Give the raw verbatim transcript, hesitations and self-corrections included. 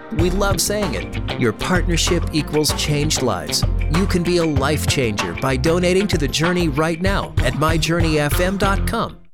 We love saying it. Your partnership equals changed lives. You can be a life changer by donating to the Journey right now at my journey f m dot com.